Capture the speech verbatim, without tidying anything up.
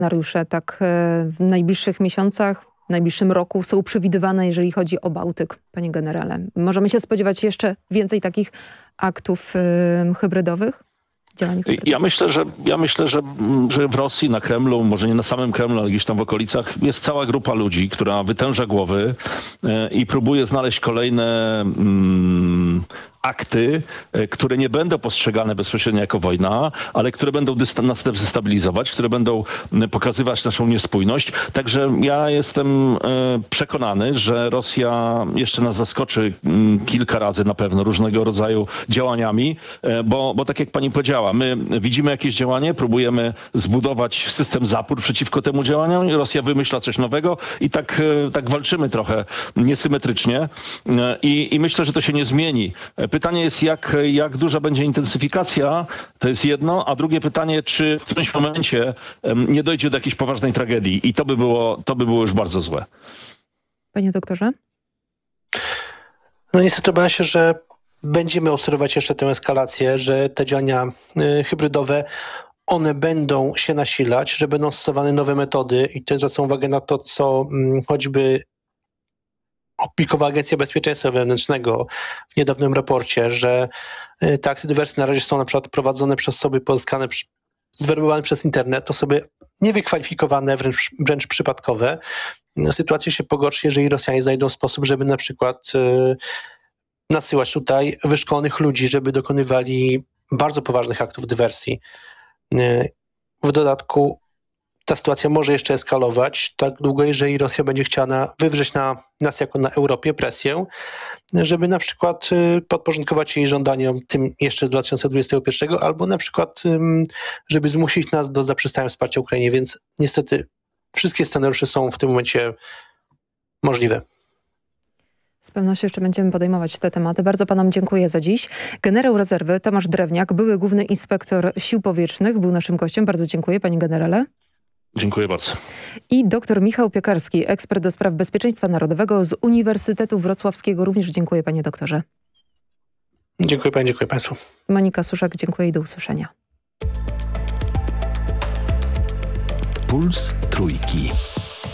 scenariusze tak w najbliższych miesiącach, w najbliższym roku są przewidywane, jeżeli chodzi o Bałtyk, panie generale? Możemy się spodziewać jeszcze więcej takich aktów y, hybrydowych? Działań hybrydowych? Ja myślę, że, ja myślę że, że w Rosji, na Kremlu, może nie na samym Kremlu, ale gdzieś tam w okolicach, jest cała grupa ludzi, która wytęża głowy y, i próbuje znaleźć kolejne mm, akty, które nie będą postrzegane bezpośrednio jako wojna, ale które będą nas destabilizować, które będą pokazywać naszą niespójność. Także ja jestem przekonany, że Rosja jeszcze nas zaskoczy kilka razy na pewno różnego rodzaju działaniami, bo, bo tak jak pani powiedziała, my widzimy jakieś działanie, próbujemy zbudować system zapór przeciwko temu działaniom i Rosja wymyśla coś nowego i tak, tak walczymy trochę niesymetrycznie i, i myślę, że to się nie zmieni. Pytanie jest, jak, jak duża będzie intensyfikacja, to jest jedno, a drugie pytanie, czy w którymś momencie um, nie dojdzie do jakiejś poważnej tragedii i to by było, to by było już bardzo złe. Panie doktorze? No niestety obawiam się, że będziemy obserwować jeszcze tę eskalację, że te działania y, hybrydowe, one będą się nasilać, że będą stosowane nowe metody i to zwracam uwagę na to, co mm, choćby opublikowała Agencja Bezpieczeństwa Wewnętrznego w niedawnym raporcie, że te akty dywersji na razie są na przykład prowadzone przez osoby pozyskane, zweryfikowane przez internet, osoby niewykwalifikowane, wręcz, wręcz przypadkowe. Sytuacja się pogorszy, jeżeli Rosjanie znajdą sposób, żeby na przykład y, nasyłać tutaj wyszkolonych ludzi, żeby dokonywali bardzo poważnych aktów dywersji. Y, w dodatku ta sytuacja może jeszcze eskalować tak długo, jeżeli Rosja będzie chciała na, wywrzeć na nas jako na Europie presję, żeby na przykład y, podporządkować jej żądaniom tym jeszcze z dwa tysiące dwudziestego pierwszego albo na przykład, y, żeby zmusić nas do zaprzestania wsparcia Ukrainie, więc niestety wszystkie scenariusze są w tym momencie możliwe. Z pewnością jeszcze będziemy podejmować te tematy. Bardzo panom dziękuję za dziś. Generał rezerwy Tomasz Drewniak, były główny inspektor Sił Powietrznych, był naszym gościem. Bardzo dziękuję, panie generale. Dziękuję bardzo. I doktor Michał Piekarski, ekspert do spraw bezpieczeństwa narodowego z Uniwersytetu Wrocławskiego. Również dziękuję, panie doktorze. Dziękuję pani, dziękuję państwu. Monika Suszak, dziękuję i do usłyszenia. Puls Trójki.